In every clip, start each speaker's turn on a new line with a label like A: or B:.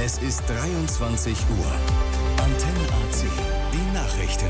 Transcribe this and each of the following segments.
A: Es ist 23 Uhr. Antenne AC. Die Nachrichten.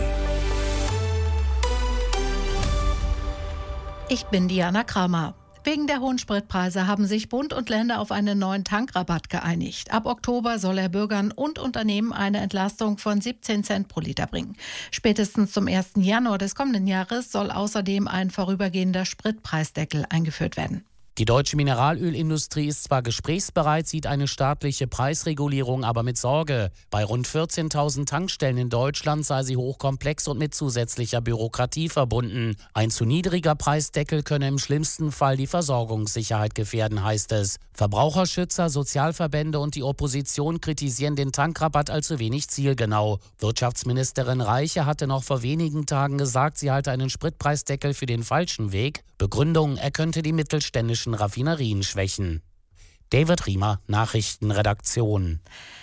B: Ich bin Diana Kramer. Wegen der hohen Spritpreise haben sich Bund und Länder auf einen neuen Tankrabatt geeinigt. Ab Oktober soll er Bürgern und Unternehmen eine Entlastung von 17 Cent pro Liter bringen. Spätestens zum 1. Januar des kommenden Jahres soll außerdem ein vorübergehender Spritpreisdeckel eingeführt werden.
C: Die deutsche Mineralölindustrie ist zwar gesprächsbereit, sieht eine staatliche Preisregulierung aber mit Sorge. Bei rund 14.000 Tankstellen in Deutschland sei sie hochkomplex und mit zusätzlicher Bürokratie verbunden. Ein zu niedriger Preisdeckel könne im schlimmsten Fall die Versorgungssicherheit gefährden, heißt es. Verbraucherschützer, Sozialverbände und die Opposition kritisieren den Tankrabatt als zu wenig zielgenau. Wirtschaftsministerin Reiche hatte noch vor wenigen Tagen gesagt, sie halte einen Spritpreisdeckel für den falschen Weg. Begründung, er könnte die mittelständischen Raffinerien schwächen. David Riemer, Nachrichtenredaktion.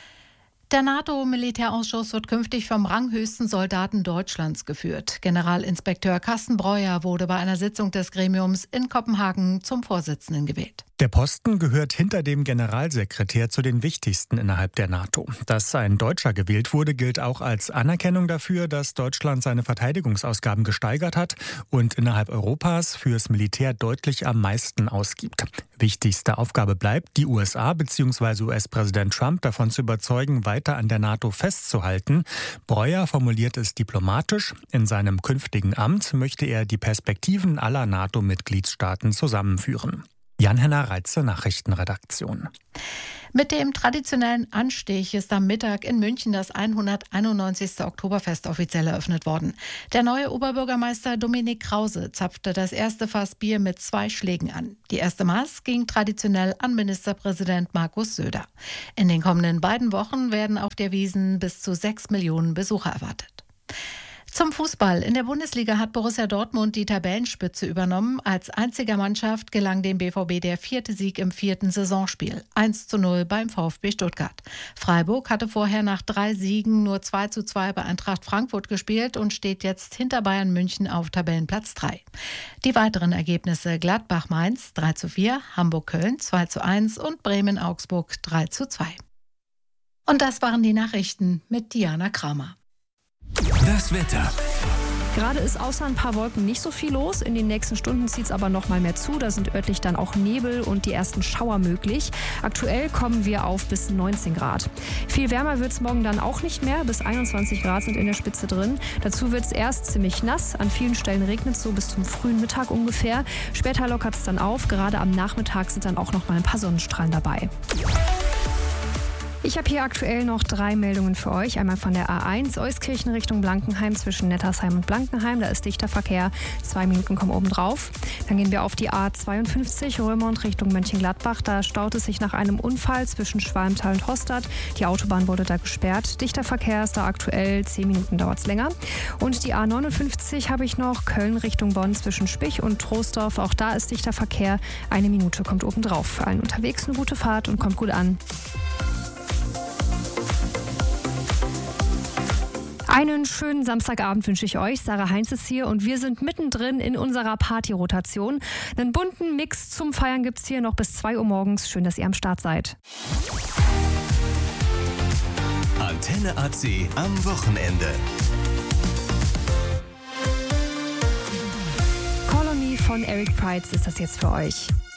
B: Der NATO-Militärausschuss wird künftig vom ranghöchsten Soldaten Deutschlands geführt. Generalinspekteur Carsten Breuer wurde bei einer Sitzung des Gremiums in Kopenhagen zum Vorsitzenden gewählt.
D: Der Posten gehört hinter dem Generalsekretär zu den wichtigsten innerhalb der NATO. Dass ein Deutscher gewählt wurde, gilt auch als Anerkennung dafür, dass Deutschland seine Verteidigungsausgaben gesteigert hat und innerhalb Europas fürs Militär deutlich am meisten ausgibt. Wichtigste Aufgabe bleibt, die USA bzw. US-Präsident Trump davon zu überzeugen, weiter an der NATO festzuhalten. Breuer formuliert es diplomatisch. In seinem künftigen Amt möchte er die Perspektiven aller NATO-Mitgliedstaaten zusammenführen. Jan-Henner Reitze, Nachrichtenredaktion.
B: Mit dem traditionellen Anstich ist am Mittag in München das 191. Oktoberfest offiziell eröffnet worden. Der neue Oberbürgermeister Dominik Krause zapfte das erste Fass Bier mit 2 Schlägen an. Die erste Maß ging traditionell an Ministerpräsident Markus Söder. In den kommenden beiden Wochen werden auf der Wiesn bis zu 6 Millionen Besucher erwartet. Zum Fußball. In der Bundesliga hat Borussia Dortmund die Tabellenspitze übernommen. Als einziger Mannschaft gelang dem BVB der 4. Sieg im 4. Saisonspiel. 1:0 beim VfB Stuttgart. Freiburg hatte vorher nach 3 Siegen nur 2:2 bei Eintracht Frankfurt gespielt und steht jetzt hinter Bayern München auf Tabellenplatz 3. Die weiteren Ergebnisse: Gladbach-Mainz 3:4, Hamburg-Köln 2:1 und Bremen-Augsburg 3:2. Und das waren die Nachrichten mit Diana Kramer.
A: Das Wetter.
E: Gerade ist außer ein paar Wolken nicht so viel los. In den nächsten Stunden zieht es aber noch mal mehr zu. Da sind örtlich dann auch Nebel und die ersten Schauer möglich. Aktuell kommen wir auf bis 19 Grad. Viel wärmer wird es morgen dann auch nicht mehr. Bis 21 Grad sind in der Spitze drin. Dazu wird es erst ziemlich nass. An vielen Stellen regnet es so bis zum frühen Mittag ungefähr. Später lockert es dann auf. Gerade am Nachmittag sind dann auch noch mal ein paar Sonnenstrahlen dabei. Ich habe hier aktuell noch 3 Meldungen für euch. Einmal von der A1 Euskirchen Richtung Blankenheim zwischen Nettersheim und Blankenheim. Da ist dichter Verkehr. 2 Minuten kommen oben drauf. Dann gehen wir auf die A52 Römond Richtung Mönchengladbach. Da staut es sich nach einem Unfall zwischen Schwalmtal und Hostad. Die Autobahn wurde da gesperrt. Dichter Verkehr ist da aktuell. 10 Minuten dauert es länger. Und die A59 habe ich noch. Köln Richtung Bonn zwischen Spich und Troisdorf. Auch da ist dichter Verkehr. 1 Minute kommt oben drauf. Für allen unterwegs eine gute Fahrt und kommt gut an. Einen schönen Samstagabend wünsche ich euch. Sarah Heinz ist hier und wir sind mittendrin in unserer Partyrotation. Einen bunten Mix zum Feiern gibt es hier noch bis 2 Uhr morgens. Schön, dass ihr am Start seid.
A: Antenne AC am Wochenende.
E: Call on Me von Eric Prydz ist das jetzt für euch.